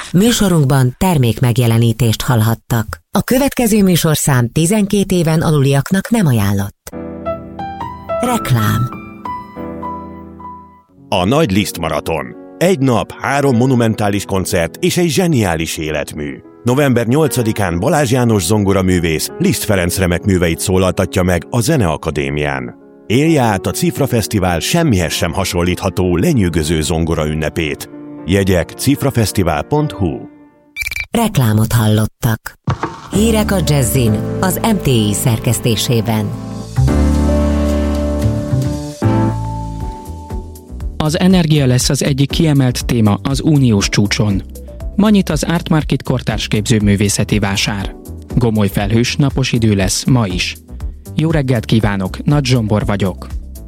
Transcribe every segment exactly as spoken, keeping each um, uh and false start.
Műsorunkban termék megjelenítést hallhattak. A következő műsorszám tizenkét éven aluliaknak nem ajánlott. Reklám. A Nagy Liszt Maraton. Egy nap, három monumentális koncert és egy zseniális életmű. november nyolcadikán Balázs János zongoraművész Liszt Ferenc remek műveit szólaltatja meg a Zeneakadémián. Élje át a Cifra Fesztivál semmihez sem hasonlítható lenyűgöző zongora ünnepét. Jegyek cifrafesztivál pont hu. Reklámot hallottak. Hírek a Jazzin az em té i szerkesztésében. Az energia lesz az egyik kiemelt téma az uniós csúcson. Ma nyit az Art Market kortárs képzőművészeti vásár. Gomoly felhős, napos idő lesz ma is. Jó reggelt kívánok, Nagy Zsombor vagyok.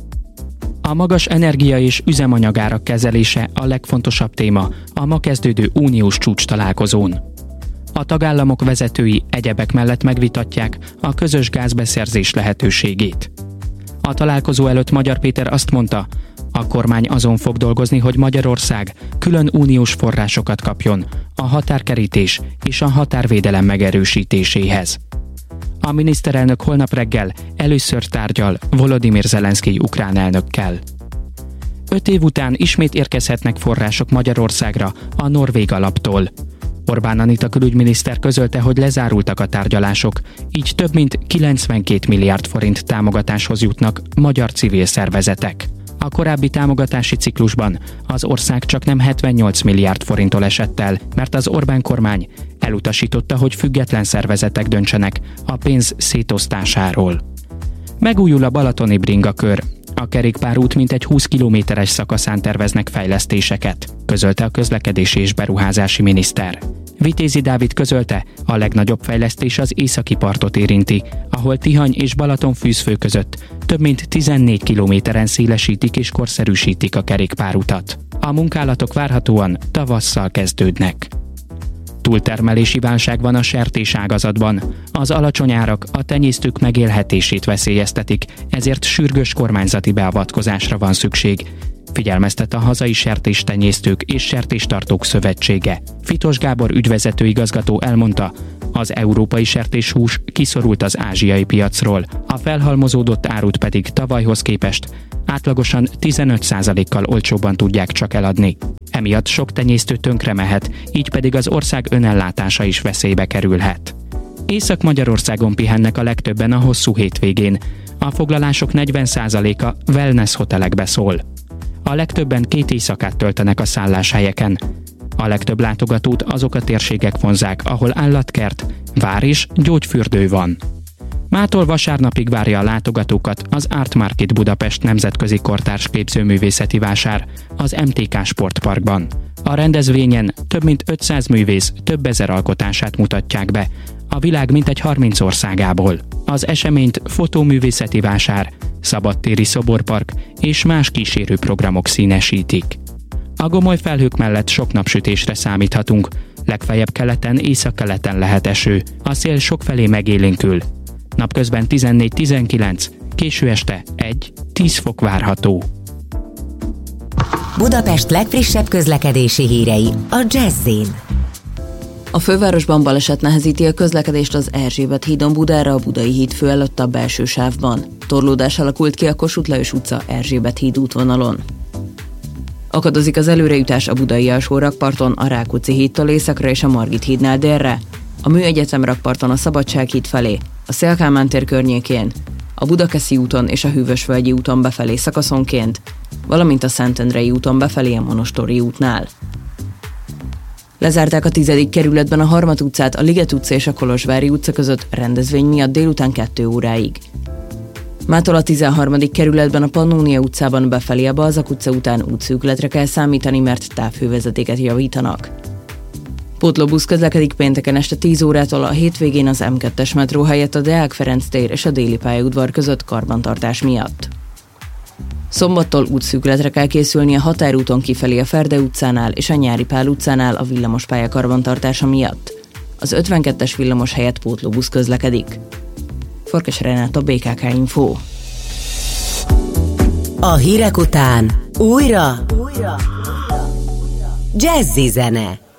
A magas energia és üzemanyagárak kezelése a legfontosabb téma a ma kezdődő uniós csúcs találkozón. A tagállamok vezetői egyebek mellett megvitatják a közös gázbeszerzés lehetőségét. A találkozó előtt Magyar Péter azt mondta, a kormány azon fog dolgozni, hogy Magyarország külön uniós forrásokat kapjon a határkerítés és a határvédelem megerősítéséhez. A miniszterelnök holnap reggel először tárgyal Volodymyr Zelenszkij ukrán elnökkel. Öt év után ismét érkezhetnek források Magyarországra a norvég alaptól. Orbán Anita külügyminiszter közölte, hogy lezárultak a tárgyalások, így több mint kilencvenkét milliárd forint támogatáshoz jutnak magyar civil szervezetek. A korábbi támogatási ciklusban az ország csak nem hetvennyolc milliárd forinttól esett el, mert az Orbán kormány elutasította, hogy független szervezetek döntsenek a pénz szétosztásáról. Megújul a balatoni bringakör. A kerékpárút mintegy húsz kilométeres szakaszán terveznek fejlesztéseket, közölte a közlekedési és beruházási miniszter. Vitézi Dávid közölte, a legnagyobb fejlesztés az északi partot érinti, ahol Tihany és Balatonfűzfő között több mint tizennégy kilométeren szélesítik és korszerűsítik a kerékpárutat. A munkálatok várhatóan tavasszal kezdődnek. Túltermelési válság van a sertés ágazatban. Az alacsony árak a tenyésztők megélhetését veszélyeztetik, ezért sürgős kormányzati beavatkozásra van szükség, figyelmeztet a hazai sertéstenyésztők és sertéstartók szövetsége. Fitos Gábor ügyvezető igazgató elmondta, az európai sertéshús kiszorult az ázsiai piacról, a felhalmozódott árut pedig tavalyhoz képest átlagosan tizenöt százalékkal olcsóbban tudják csak eladni. Emiatt sok tenyésztő tönkre mehet, így pedig az ország önellátása is veszélybe kerülhet. Észak-Magyarországon pihennek a legtöbben a hosszú hétvégén. A foglalások negyven százaléka wellness hotelekbe szól. A legtöbben két éjszakát töltenek a szálláshelyeken. A legtöbb látogatót azok a térségek vonzák, ahol állatkert, vár és gyógyfürdő van. Mától vasárnapig várja a látogatókat az Art Market Budapest nemzetközi kortárs képzőművészeti vásár az em té ká Sportparkban. A rendezvényen több mint ötszáz művész több ezer alkotását mutatják be, a világ mintegy harminc országából. Az eseményt fotóművészeti vásár, szabadtéri szoborpark és más kísérő programok színesítik. A gomoly felhők mellett sok napsütésre számíthatunk, legfeljebb keleten, északkeleten lehet eső, a szél sokfelé megélénkül. Napközben tizennégy-tizenkilenc, késő este egy-tíz fok várható. Budapest legfrissebb közlekedési hírei a Jazzin. A fővárosban baleset nehezíti a közlekedést az Erzsébet hídon Budára, a Budai híd fő előtt a belső sávban. Torlódás alakult ki a Kossuth Lajos utca Erzsébet híd útvonalon. Akadozik az előrejutás a Budai alsó rakparton, a Rákóczi hídtól északra és a Margit hídnál délre, a Műegyetem rakparton a Szabadság híd felé, a Széll-Kálmán tér környékén, a Budakeszi úton és a Hűvösvölgyi úton befelé szakaszonként, valamint a Szentendrei úton befelé a Monostori útnál. Lezárták a tizedik kerületben a Harmat utcát, a Liget utca és a Kolozsvári utca között rendezvény miatt délután kettő óráig. Mától a tizenharmadik kerületben a Pannónia utcában befelé a Balzak utca után útszűkületre kell számítani, mert távhővezetéket javítanak. Pótlóbusz közlekedik pénteken este tíz órától, a hétvégén az em kettes metró helyett a Deák Ferenc tér és a Déli pályaudvar között karbantartás miatt. Szombattól útszűkületre kell készülni a Határúton kifelé a Ferde utcánál és a Nyári Pál utcánál a villamospálya karbantartása miatt. Az ötvenkettes villamos helyett pótlóbusz közlekedik. Farkas Renáta, bé ká ká Info. A hírek után újra, újra. Jazzy zene.